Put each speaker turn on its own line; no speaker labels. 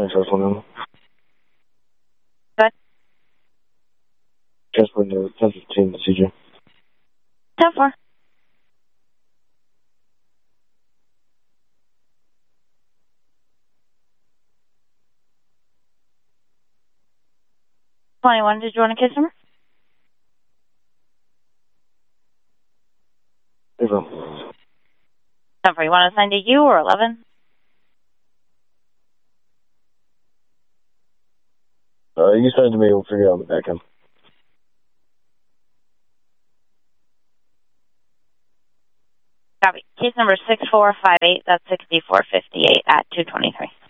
Successful now.
Good.
Transport to 1015 procedure.
10-4. Did you want a case number?
April.
10-4. You want to assign to you or 11?
You send it to me, we'll figure it out on the back end.
Copy. Case number 6458, that's 6458 at 223.